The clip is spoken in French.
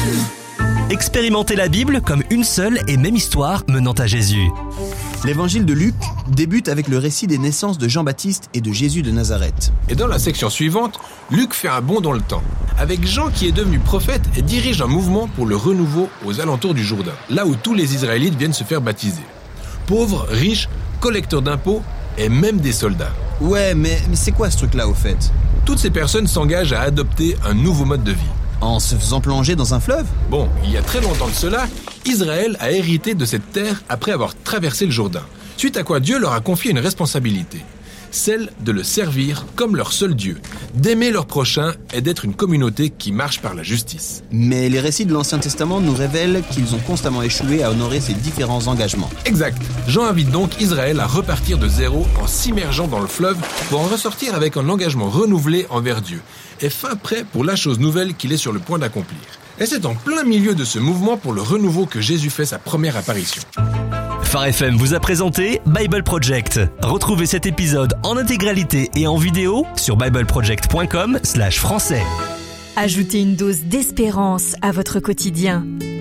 Expérimentez la Bible comme une seule et même histoire menant à Jésus. L'évangile de Luc débute avec le récit des naissances de Jean-Baptiste et de Jésus de Nazareth. Et dans la section suivante, Luc fait un bond dans le temps, avec Jean qui est devenu prophète et dirige un mouvement pour le renouveau aux alentours du Jourdain, là où tous les Israélites viennent se faire baptiser. Pauvres, riches, collecteurs d'impôts et même des soldats. Ouais, mais c'est quoi ce truc-là au fait ? Toutes ces personnes s'engagent à adopter un nouveau mode de vie. En se faisant plonger dans un fleuve ? Bon, il y a très longtemps de cela, Israël a hérité de cette terre après avoir traversé le Jourdain, suite à quoi Dieu leur a confié une responsabilité, celle de le servir comme leur seul Dieu, d'aimer leur prochain et d'être une communauté qui marche par la justice. Mais les récits de l'Ancien Testament nous révèlent qu'ils ont constamment échoué à honorer ces différents engagements. Exact. Jean invite donc Israël à repartir de zéro en s'immergeant dans le fleuve pour en ressortir avec un engagement renouvelé envers Dieu et fin prêt pour la chose nouvelle qu'il est sur le point d'accomplir. Et c'est en plein milieu de ce mouvement pour le renouveau que Jésus fait sa première apparition. Phare FM vous a présenté Bible Project. Retrouvez cet épisode en intégralité et en vidéo sur bibleproject.com/français. Ajoutez une dose d'espérance à votre quotidien.